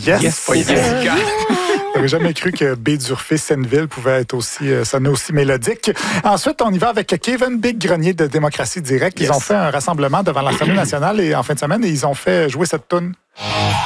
Yes, pas Jessica. J'aurais jamais cru que Baie-d'Urfé-Senneville pouvait être aussi sonner aussi mélodique. Ensuite, on y va avec Kevin Big Grenier de Démocratie Directe. Ils ont fait un rassemblement devant l'Assemblée nationale en fin de semaine et ils ont fait jouer cette toune.